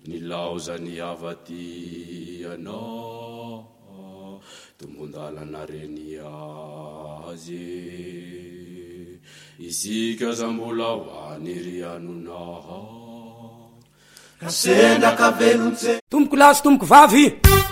ny laozany avaty anao tombondalana reny azy isika zambola ho anyrianona kasendaka velontsy tomboko lasy tomboko vavy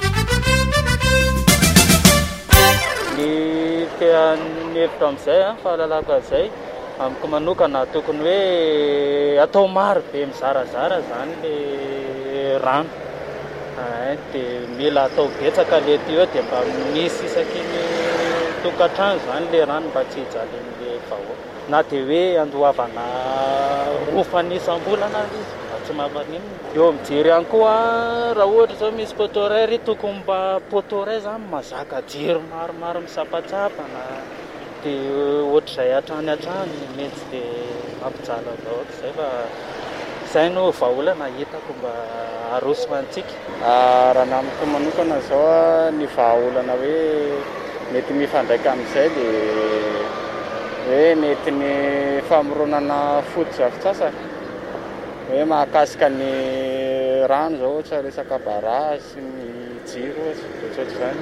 ny teanevitra am'izay fahalalako azay amiko manokana tokony hoe atao maro be mizarazara zany le rano dia mila atao betsaka le teo dia mba misy isaky ny tokantrano zany le rano mba tsy hijalin'le vahoaka na dia hoe andohavana rofan'isambolana izy mba tsy mampaninona eo mijery ihany koa raha ohatra zao misy potoray ry tokony mba potoray zany mazaka jiro maromaro misapatsapana dia ohatr'izay hatrany mety dia mampijala daoly zay fa izay no vahaolana hitako mba arosona antsika raha namiko manokana zao ny vahaolana hoe mety mifandraika amin'izay dia hoe mety ny famoronana foto-javitsasaka hoe mahakasika ny rano zao ohatra resaka barage sy ny jiro ohatry zany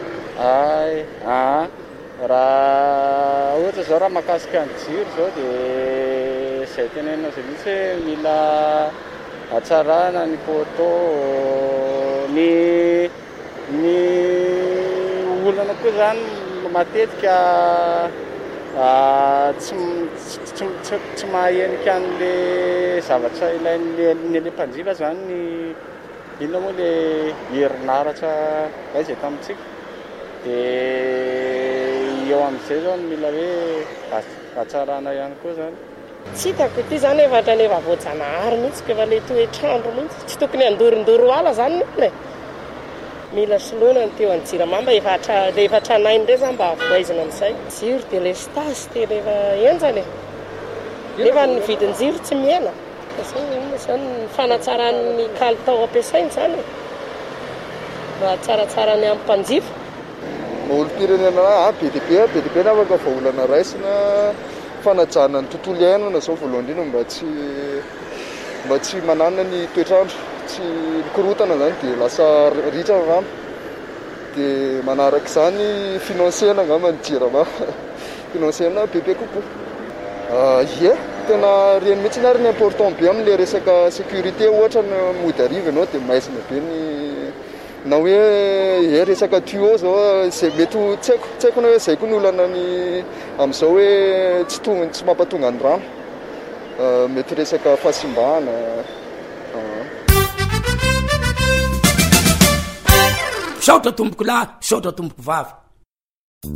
raha ohatra zao raha mahakasika ny jiro zao dia izay tenena zay mihitsy hoe mila hatsarana ny poto ny olana koa zany matetika tsy mahenika an'le zavatra ilain'le mpanjifa zany ny inona moa le herinaratra zay tamintsika dia eo amin'izay zao mila hoe hatsarana ihany koa zany tsy hitako ity zany efa voajanahary mihitsy efa le toetrandro mihitsy tsy tokony andorindoro ala zany le mila soloana ny teo anjiramamba efa tranainy ndray zany mba avoaizina amin'izay jiro dia le stasy dia efa enjany nefa ny vidin-jiro tsy miena zany ny fanatsaran'ny kalitao ampiasainy zany mba tsaratsarany amin'ny mpanjifa olo-pirenena be dia be na afaka vahaolana raisina fanajana ny tontolo iainana zao voalohany indrindra mba tsy manana ny toetrandro tsy mikorotana zany dia lasa ritra rano dia manaraka izany finansiena angamba ny jirama finansiena bebe kokoa tena reny mihitsy na reny important be amin'le resaka sécurité ohatra ny mody ariva ianao dia maizina be ny na hoe resaka tuyau zao zay mety tsy haiko na hoe zay koa ny olana ny amin'izao hoe tsy mampatonga ny rano mety resaka fahasimbana saotra tomboko lahy saotra tomboko vavy